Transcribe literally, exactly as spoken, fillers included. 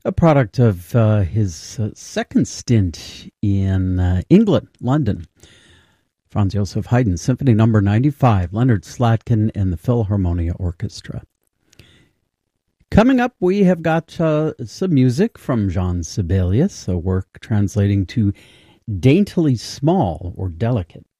a product of uh, his uh, second stint in uh, England, London. Franz Joseph Haydn, Symphony Number ninety-five, Leonard Slatkin and the Philharmonia Orchestra. Coming up, we have got uh, some music from Jean Sibelius, a work translating to daintily small or delicate.